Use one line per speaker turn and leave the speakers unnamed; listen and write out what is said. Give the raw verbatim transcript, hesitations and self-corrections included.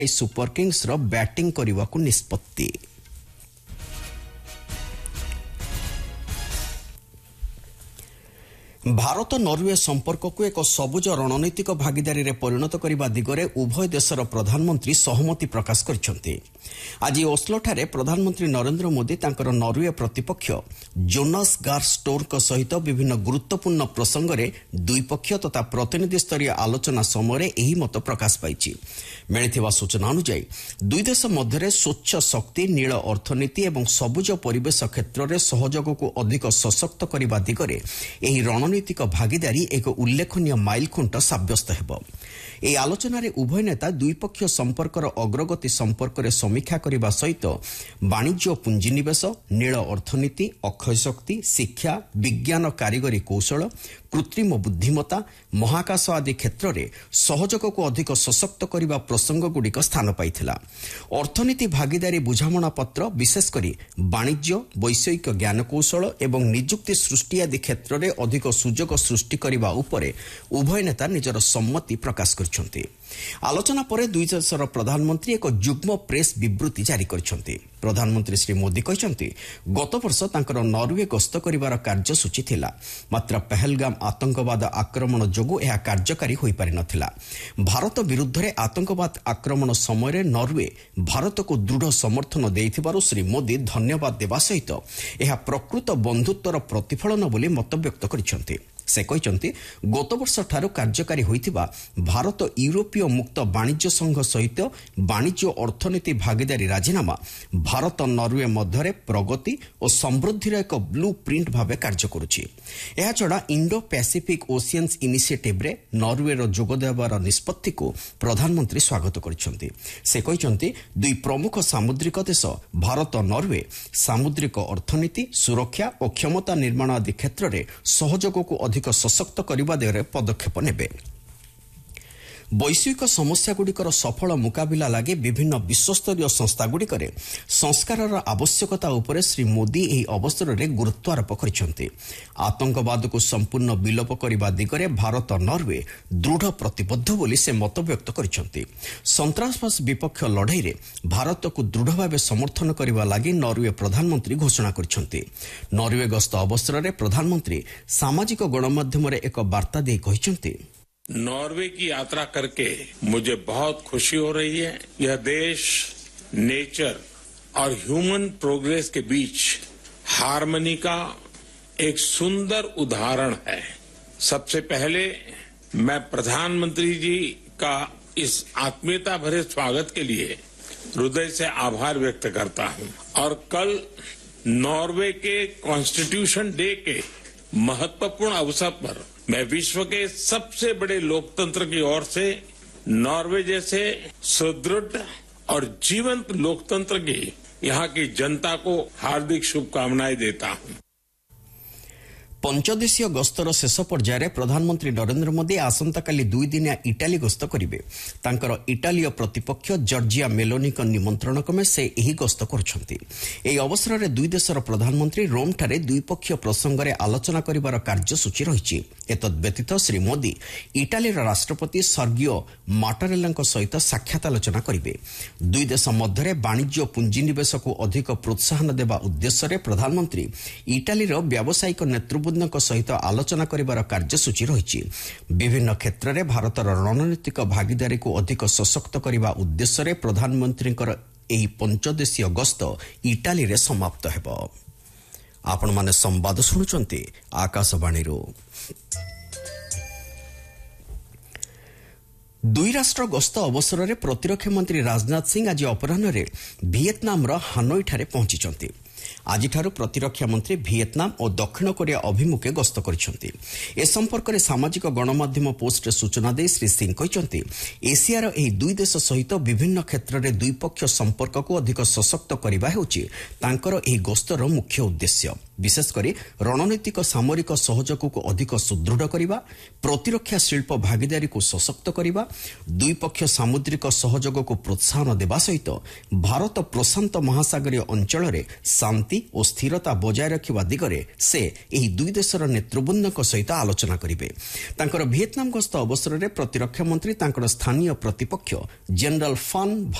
Super Kings रो batting करने को निष्पत्ति। भारत नॉर्वे संपर्क को एक सबुज रणनीतिक भागीदारी रे परिणत करने दिगरे उभय देशर प्रधानमंत्री सहमति प्रकाश करछन्ते। आज ओस्लोठारे प्रधानमंत्री नरेंद्र मोदी तांकर नॉर्वे प्रतिपक्ष जोनास गार स्टोर सहित विभिन्न गुरुत्वपूर्ण प्रसंग रे द्विपक्षीय तथा प्रतिनिधि स्तरीय आलोचना समय एही मत प्रकाश पाइछि। मिलिथिबा सूचना अनुसार दुई देश मध्य स्वच्छ शक्ति नील अर्थनीति एवं सबुज परिवेश क्षेत्र में सहयोग को अधिक सशक्त करने दिगरे एही रणनीतिक भागीदारी एक उल्लेखनीय माइलखुंट साब्यस्त हेबो। এই আলোচনার উভয় নেতা দ্বিপক্ষীয় সম্পর্কর অগ্রগতি সম্পর্কে সমীক্ষা করা সহিত বাণিজ্য ও পুঞ্জিনিবেশ নীল অর্থনীতি অক্ষয় শক্তি শিক্ষা বিজ্ঞান কারিগরি কৌশল কৃত্রিম বুদ্ধিমত্তা মহাকাশ আদি ক্ষেত্রে সহযোগক অধিক সশক্ত করা প্রসঙ্গগুড়িক স্থান পাইছিলা। অর্থনীতি ভাগিদারি বুঝামଣା পত্র বিশেষ করে বাণিজ্য বৈষয়িক জ্ঞানকৌশল এবং নিযুক্তি সৃষ্টি আদি ক্ষেত্রে অধিক সুযোগ সৃষ্টি করা উপরে উভয় নেতা নিজের সম্মতি প্রকাশ করেছেন। आलोचना पर दुई देशर प्रधानमंत्री एक युग्म प्रेस विवृत्ति जारी करछन्ते। प्रधानमंत्री श्री मोदी कहते गत वर्ष तांकर नॉर्वे गस्त करिवार कार्यसूची थिला, मात्र पहलगाम आतंकवाद आक्रमण जोगु यह कार्यकारी होई पारि नथिला। भारत विरुद्ध रे आतंकवाद आक्रमण समय नॉर्वे भारत को दृढ़ समर्थन देइथिबारु श्री मोदी धन्यवाद देवा सहित यह प्रकृत बंधुत्वर प्रतिफलन बोली मत व्यक्त करिसन्ते। से कहते गत वर्ष ठारू कार्यकारी होइथिबा भारत यूरोपीय मुक्त वाणिज्य संघ सहित वाणिज्य अर्थनीति भागीदारी राजीनामा भारत नॉर्वे मध्य प्रगति और समृद्धिर एक ब्लू प्रिंट भाव कार्य करुछि। एहा छड़ा इंडो पैसिफिक ओशियंस इनिशिएटिव रे नॉर्वे रो जोग देबार निष्पत्ति को प्रधानमंत्री स्वागत करिसन्ते। से कहते दुई प्रमुख सामुद्रिक देश भारत नॉर्वे सामुद्रिक अर्थनीति सुरक्षा और क्षमता निर्माण आदि क्षेत्र में सहयोग को अधिक सशक्त करने दिगरे पदक्षेप नेबे। वैश्विक समस्यागुड़िकर सफल मुकाबिला लगे विभिन्न विश्वस्तरीय संस्थागुड़िकर संस्कारर आवश्यकता उपरे श्री मोदी एही अवसर में गुरुत्वारोप करिसन्ते। आतंकवाद को संपूर्ण विलोप करने दिगरे भारत नॉर्वे दृढ़ प्रतिबद्ध बोली से मत व्यक्त करिसन्ते। सन्त्रासवाद विपक्ष लड़ाई रे भारत को दृढ़ भाव समर्थन करने लगी नॉर्वे प्रधानमंत्री घोषणा करिसन्ते। नॉर्वे गस्त अवसर में प्रधानमंत्री सामाजिक गणमाध्यम एक वार्ता दे कहिसन्ते,
नॉर्वे की यात्रा करके मुझे बहुत खुशी हो रही है। यह देश नेचर और ह्यूमन प्रोग्रेस के बीच हार्मनी का एक सुंदर उदाहरण है। सबसे पहले मैं प्रधानमंत्री जी का इस आत्मीयता भरे स्वागत के लिए हृदय से आभार व्यक्त करता हूं और कल नॉर्वे के कॉन्स्टिट्यूशन डे के महत्वपूर्ण अवसर पर मैं विश्व के सबसे बड़े लोकतंत्र की ओर से नॉर्वे जैसे सुदृढ़ और जीवंत लोकतंत्र की यहाँ की जनता को हार्दिक शुभकामनाएं देता हूं।
पंचदेशीय गस्तर शेष पर्यायर प्रधानमंत्री नरेंद्र मोदी आसंताकाली दुई दिनिया इटाली गस्त करिवे। तांकर इटालीय प्रतिपक्ष जॉर्जिया मेलोनी निमंत्रण क्रमे से एही गस्त करछन्ती। एही अवसर में दुई देशर प्रधानमंत्री रोम ठारे द्विपक्षीय प्रसंग में आलोचना करिवार कार्यसूची रहिछि। एतद् व्यतीत श्री मोदी इटालीर राष्ट्रपति सर्गियो माटारेल्ला सहित साक्षात आलोचना करिवे। दुई देश मध्य वाणिज्य पुंजीनिवेश को अधिक प्रोत्साहन देवा उद्देश्य प्रधानमंत्री इटालीर व्यावसायिक नेतृत्व सहित आलोचना करिवार कार्यसूची रहिछि। विभिन्न क्षेत्र में भारतर रणनीतिक भागीदारी को अधिक सशक्त करने उद्देश्य प्रधानमंत्री एही पंचदेशीय गस्त इटाली रे समाप्त हेबो। आपण माने संवाद सुनुचंती आकाशवाणी रो। दुई राष्ट्र गस्त अवसर में प्रतिरक्षा मंत्री राजनाथ सिंह आज अपराह्न वियतनाम हानोई ठारे पहुंची। आज प्रतिरक्षा मंत्री वियतनाम और दक्षिण कोरिया अभिमुखे गस्त करिसन्ते। ए संपर्क में सामाजिक गणमाध्यम पोस्ट सूचना दे श्री सिंह कहते एशियार एही दुई देश सहित विभिन्न क्षेत्र में द्विपक्षीय संपर्क को अधिक सशक्त करने हेउछि तांकर एही गस्तर मुख्य उद्देश्य। ବିଶେଷକରି ରଣନୈତିକ ସାମରିକ ସହଯୋଗକୁ ଅଧିକ ସୁଦୃଢ଼ କରିବା, ପ୍ରତିରକ୍ଷା ଶିଳ୍ପ ଭାଗିଦାରୀକୁ ସଶକ୍ତ କରିବା, ଦୁଇପକ୍ଷ ସାମୁଦ୍ରିକ ସହଯୋଗକୁ ପ୍ରୋତ୍ସାହନ ଦେବା ସହିତ ଭାରତ ପ୍ରଶାନ୍ତ ମହାସାଗରୀୟ ଅଞ୍ଚଳରେ ଶାନ୍ତି ଓ ସ୍ଥିରତା ବଜାୟ ରଖିବା ଦିଗରେ ସେ ଏହି ଦୁଇ ଦେଶର ନେତୃବୃନ୍ଦଙ୍କ ସହିତ ଆଲୋଚନା କରିବେ। ତାଙ୍କର ଭିଏତନାମ ଗସ୍ତ ଅବସରରେ ପ୍ରତିରକ୍ଷା ମନ୍ତ୍ରୀ ତାଙ୍କର ସ୍ଥାନୀୟ ପ୍ରତିପକ୍ଷ ଜେନେରାଲ ଫାନ୍